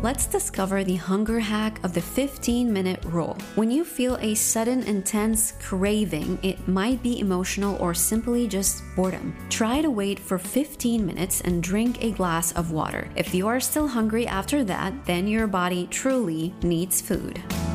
let's discover the hunger hack of the 15-minute rule. When you feel a sudden intense craving, it might be emotional or simply just boredom. Try to wait for 15 minutes and drink a glass of water. If you are still hungry after that, then your body truly needs food.